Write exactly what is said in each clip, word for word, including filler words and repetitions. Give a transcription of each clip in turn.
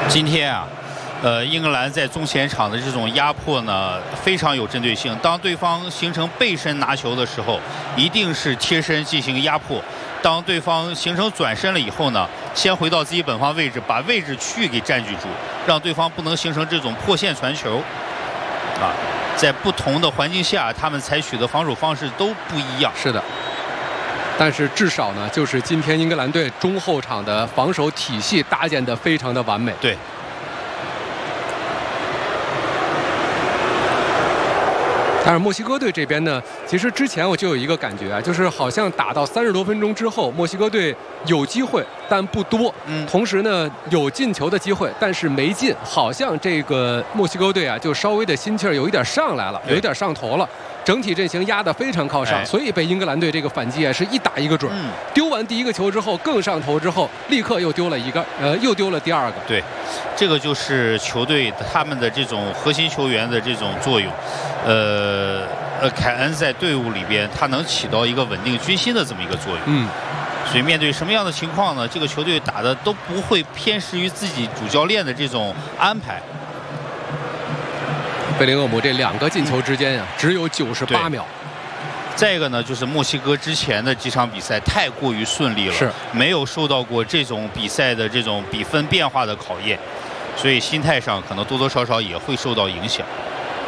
今天啊，呃，英格兰在中前场的这种压迫呢，非常有针对性。当对方形成背身拿球的时候，一定是贴身进行压迫。当对方形成转身了以后呢，先回到自己本方位置，把位置区域给占据住，让对方不能形成这种破线传球。啊，在不同的环境下，他们采取的防守方式都不一样。 是的。 但是至少呢，就是今天英格兰队中后场的防守体系搭建得非常的完美。 对。 但是墨西哥队这边呢，其实之前我就有一个感觉啊，就是好像打到三十多分钟之后，墨西哥队有机会，但不多。嗯。同时呢，有进球的机会，但是没进，好像这个墨西哥队啊，就稍微的心气儿有一点上来了，有一点上头了。 整体阵型压得非常靠上，哎、所以被英格兰队这个反击啊是一打一个准。嗯、丢完第一个球之后，更上头之后，立刻又丢了一个，呃，又丢了第二个。 对，这个就是球队他们的这种核心球员的这种作用。呃呃，凯恩在队伍里边，他能起到一个稳定军心的这么一个作用。嗯。所以面对什么样的情况呢？这个球队打的都不会偏失于自己主教练的这种安排。 贝林厄姆这两个进球之间啊，只有九十八秒。 再一个呢，就是墨西哥之前的几场比赛太过于顺利了， 是没有受到过这种比赛的这种比分变化的考验，所以心态上可能多多少少也会受到影响。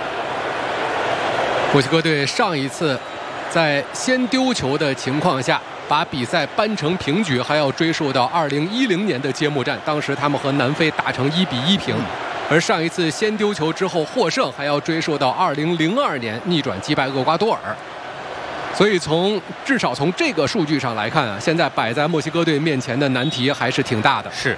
墨西哥队上一次在先丢球的情况下，把比赛扳成平局，还要追溯到二零一零年的揭幕战，当时他们和南非打成一比一平。嗯 而上一次先丢球之后获胜，还要追溯到二零零二年逆转击败厄瓜多尔。所以从至少从这个数据上来看啊，现在摆在墨西哥队面前的难题还是挺大的。 是。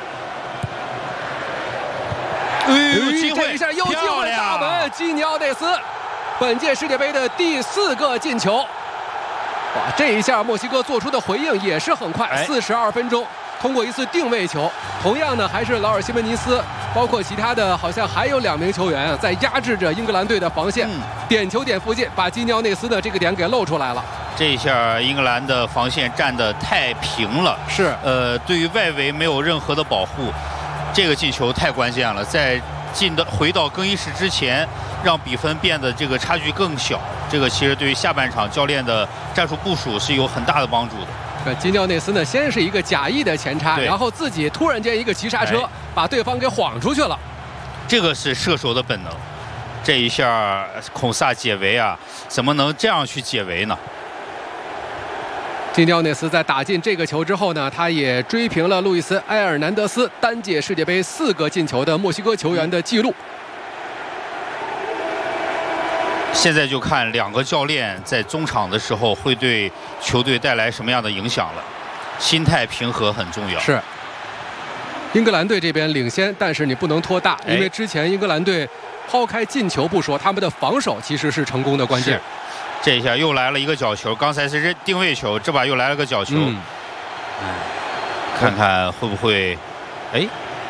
哎呦，机会！这一下又进了大门，基尼奥内斯，本届世界杯的第四个进球。哇，这一下墨西哥做出的回应也是很快，四十二分钟。 通过一次定位球，同样呢还是劳尔·西门尼斯，包括其他的，好像还有两名球员啊，在压制着英格兰队的防线。嗯、点球点附近，把基尼奥内斯的这个点给露出来了。 这一下英格兰的防线站得太平了， 是呃，对于外围没有任何的保护，这个进球太关键了，在进的回到更衣室之前，让比分变得这个差距更小。这个其实对于下半场教练的战术部署是有很大的帮助的。 呃，基尼奥内斯呢，先是一个假意的前插，然后自己突然间一个急刹车，哎、把对方给晃出去了。 这个是射手的本能。这一下孔萨解围啊，怎么能这样去解围呢？ 基尼奥内斯在打进这个球之后呢，他也追平了路易斯·埃尔南德斯单届世界杯四个进球的墨西哥球员的记录。 现在就看两个教练在中场的时候会对球队带来什么样的影响了。心态平和很重要。 是。英格兰队这边领先，但是你不能拖大，因为之前英格兰队抛开进球不说，他们的防守其实是成功的关键。 这一下又来了一个角球，刚才是定位球，这把又来了个角球。嗯。看看会不会，哎。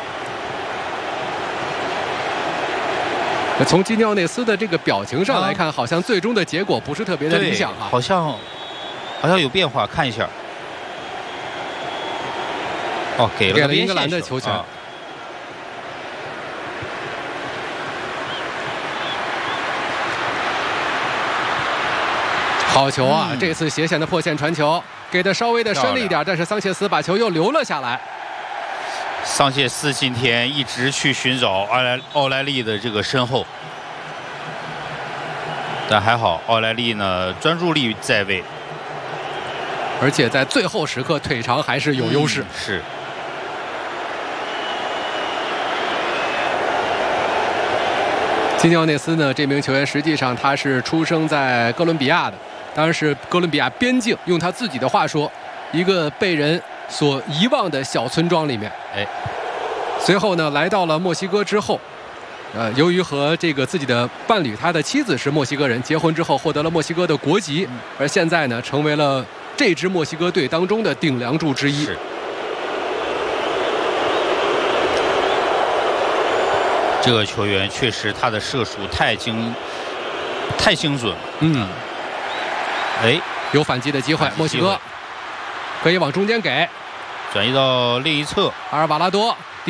从基尼奥内斯的这个表情上来看，啊、好像最终的结果不是特别的理想啊， 好像好像有变化，看一下。哦，给了给了英格兰的球权。啊、好球啊！嗯、这次斜线的破线传球给的稍微的深了一点，但是桑切斯把球又留了下来。 桑切斯今天一直去寻找奥莱奥莱利的这个身后，但还好奥莱利呢专注力在位， 而且在最后时刻腿长还是有优势。 嗯、是。 基尼奥内斯呢，这名球员实际上他是出生在哥伦比亚的，当然是哥伦比亚边境，用他自己的话说，一个被人 所遗忘的小村庄里面，哎，随后呢，来到了墨西哥之后，呃，由于和这个自己的伴侣，他的妻子是墨西哥人，结婚之后获得了墨西哥的国籍，嗯、而现在呢，成为了这支墨西哥队当中的顶梁柱之一。 是。这个球员确实他的射术太精、太精准了。嗯。哎， 有反击的机会，墨西哥可以往中间给。 转移到另一侧， 阿尔瓦拉多